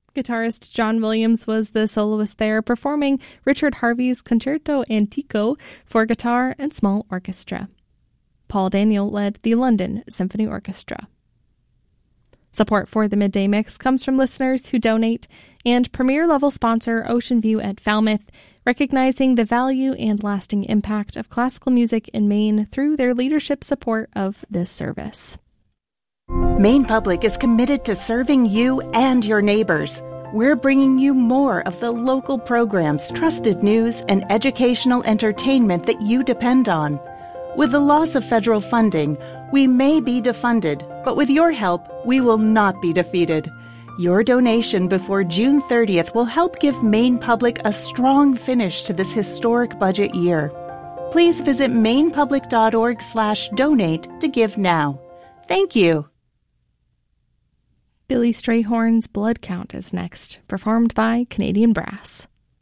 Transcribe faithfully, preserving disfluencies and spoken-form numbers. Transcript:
Guitarist John Williams was the soloist there, performing Richard Harvey's Concerto Antico for guitar and small orchestra. Paul Daniel led the London Symphony Orchestra. Support for the Midday Mix comes from listeners who donate and premier-level sponsor Ocean View at Falmouth, recognizing the value and lasting impact of classical music in Maine through their leadership support of this service. Maine Public is committed to serving you and your neighbors. We're bringing you more of the local programs, trusted news, and educational entertainment that you depend on. With the loss of federal funding, we may be defunded, but with your help, we will not be defeated. Your donation before June thirtieth will help give Maine Public a strong finish to this historic budget year. Please visit mainepublic.org slash donate to give now. Thank you. Billy Strayhorn's Blood Count is next, performed by Canadian Brass.